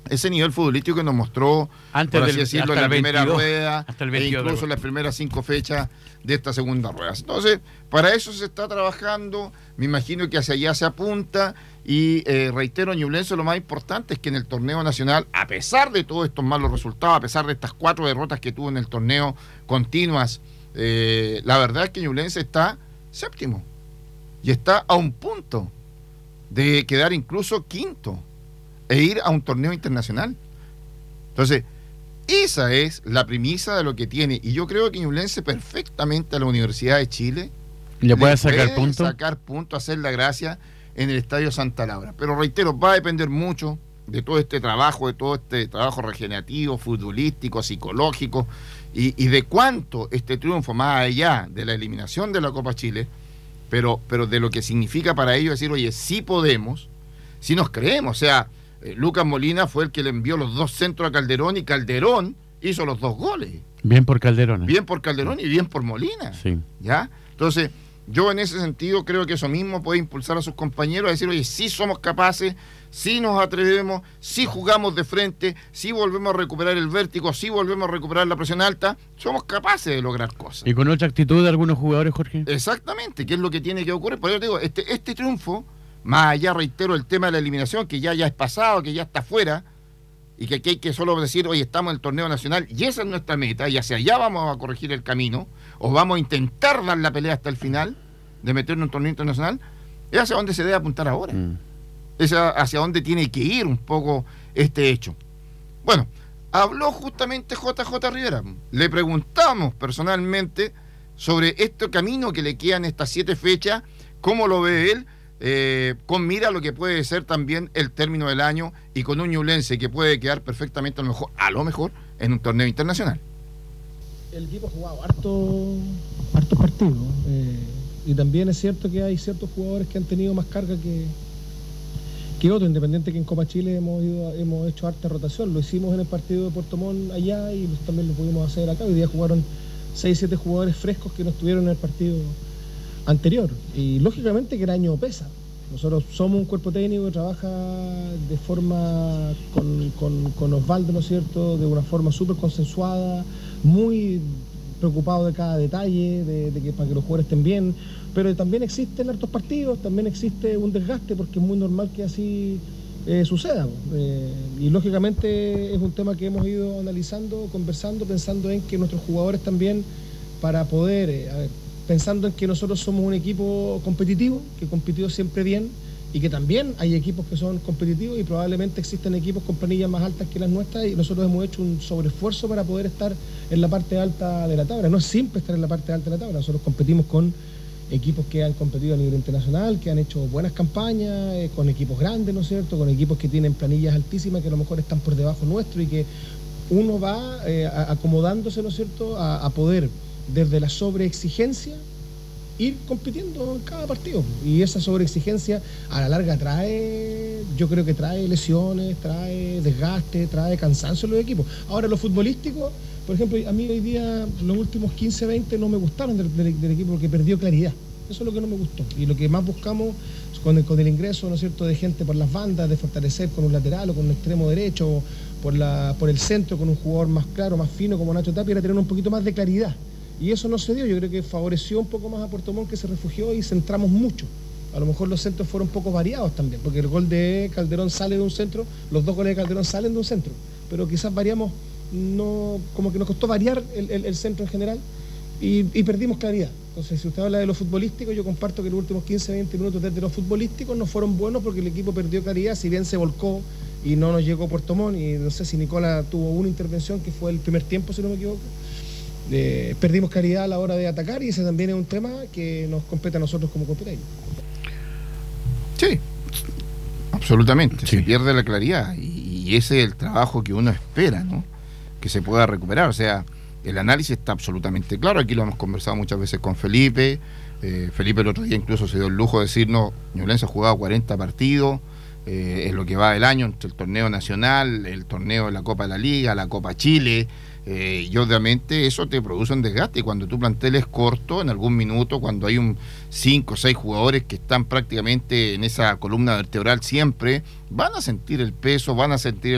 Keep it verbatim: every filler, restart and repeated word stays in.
ese nivel futbolístico que nos mostró, antes por así del, decirlo, en la primera veintidós, rueda, hasta el e veintidós, incluso en las primeras cinco fechas de esta segunda rueda. Entonces, para eso se está trabajando, me imagino que hacia allá se apunta, y eh, reitero, Ñublense, lo más importante es que en el torneo nacional, a pesar de todos estos malos resultados, a pesar de estas cuatro derrotas que tuvo en el torneo continuas, eh, la verdad es que Ñublense está séptimo, y está a un punto de quedar incluso quinto e ir a un torneo internacional. Entonces, esa es la premisa de lo que tiene, y yo creo que Ñublense perfectamente a la Universidad de Chile le puede sacar puntos, sacar punto, hacer la gracia en el Estadio Santa Laura. Pero reitero, va a depender mucho de todo este trabajo, de todo este trabajo regenerativo, futbolístico, psicológico, y, y de cuánto este triunfo, más allá de la eliminación de la Copa Chile, pero, pero de lo que significa para ellos decir, oye, sí podemos, sí nos creemos. O sea, eh, Lucas Molina fue el que le envió los dos centros a Calderón, y Calderón hizo los dos goles. Bien por Calderón. ¿eh? Bien por Calderón y bien por Molina. Sí. ¿Ya? Entonces, yo en ese sentido creo que eso mismo puede impulsar a sus compañeros a decir, oye, sí somos capaces, sí nos atrevemos, sí jugamos de frente, sí volvemos a recuperar el vértigo, sí volvemos a recuperar la presión alta, somos capaces de lograr cosas. ¿Y con otra actitud de algunos jugadores, Jorge? Exactamente, que es lo que tiene que ocurrir. Por eso te digo, este, este triunfo, más allá, reitero, el tema de la eliminación, que ya, ya es pasado, que ya está fuera, y que aquí hay que solo decir, oye, estamos en el torneo nacional, y esa es nuestra meta, y hacia allá vamos a corregir el camino, o vamos a intentar dar la pelea hasta el final, de meternos en un torneo internacional, es hacia donde se debe apuntar ahora. Mm. Es hacia donde tiene que ir un poco este hecho. Bueno, habló justamente J J Rivera. Le preguntamos personalmente sobre este camino que le quedan estas siete fechas, cómo lo ve él, eh, con mira a lo que puede ser también el término del año, y con un Ñublense que puede quedar perfectamente a lo mejor, a lo mejor en un torneo internacional. El equipo ha jugado harto, hartos partidos, eh, y también es cierto que hay ciertos jugadores que han tenido más carga que, que otros, independiente que en Copa Chile hemos ido, hemos hecho harta rotación. Lo hicimos en el partido de Puerto Montt allá, y también lo pudimos hacer acá. Hoy día jugaron seis siete jugadores frescos que no estuvieron en el partido anterior, y lógicamente que el año pesa. Nosotros somos un cuerpo técnico que trabaja de forma con, con, con Osvaldo, ¿no es cierto?, de una forma súper consensuada, muy preocupado de cada detalle, de, de que para que los jugadores estén bien, pero también existen hartos partidos, también existe un desgaste, porque es muy normal que así eh, suceda. Eh, y lógicamente es un tema que hemos ido analizando, conversando, pensando en que nuestros jugadores también, para poder, eh, a ver, pensando en que nosotros somos un equipo competitivo, que compitió siempre bien, y que también hay equipos que son competitivos, y probablemente existen equipos con planillas más altas que las nuestras, y nosotros hemos hecho un sobreesfuerzo para poder estar en la parte alta de la tabla. No es simple estar en la parte alta de la tabla. Nosotros competimos con equipos que han competido a nivel internacional, que han hecho buenas campañas, eh, con equipos grandes, ¿no es cierto?, con equipos que tienen planillas altísimas, que a lo mejor están por debajo nuestro, y que uno va eh, acomodándose, ¿no es cierto?, a, a poder, desde la sobreexigencia, ir compitiendo en cada partido. Y esa sobreexigencia a la larga trae, yo creo que trae lesiones, trae desgaste, trae cansancio en los equipos. Ahora, lo futbolístico, por ejemplo, a mí hoy día los últimos quince veinte no me gustaron del, del, del equipo, porque perdió claridad. Eso es lo que no me gustó. Y lo que más buscamos con el, con el ingreso, ¿no es cierto?, de gente por las bandas, de fortalecer con un lateral o con un extremo derecho, por, la, por el centro, con un jugador más claro, más fino como Nacho Tapia, era tener un poquito más de claridad. Y eso no se dio. Yo creo que favoreció un poco más a Puerto Montt, que se refugió, y centramos mucho. A lo mejor los centros fueron un poco variados también, porque el gol de Calderón sale de un centro, los dos goles de Calderón salen de un centro, pero quizás variamos, no, como que nos costó variar el, el, el centro en general, y, y perdimos claridad. Entonces, si usted habla de lo futbolístico, yo comparto que los últimos quince veinte minutos desde lo futbolístico no fueron buenos, porque el equipo perdió claridad, si bien se volcó y no nos llegó Puerto Montt, y no sé si Nicola tuvo una intervención que fue el primer tiempo, si no me equivoco. Eh, perdimos claridad a la hora de atacar, y ese también es un tema que nos compete a nosotros como copeteños. Sí, absolutamente, sí. Se pierde la claridad, y, y ese es el trabajo que uno espera, ¿no?, que se pueda recuperar. O sea, el análisis está absolutamente claro. Aquí lo hemos conversado muchas veces con Felipe. eh, Felipe el otro día incluso se dio el lujo de decirnos, Ñublense ha jugado cuarenta partidos eh, en lo que va del año, entre el torneo nacional, el torneo de la Copa de la Liga, la Copa Chile. Eh, y obviamente eso te produce un desgaste, y cuando tu plantel es corto, en algún minuto, cuando hay un cinco o seis jugadores que están prácticamente en esa columna vertebral siempre, van a sentir el peso, van a sentir el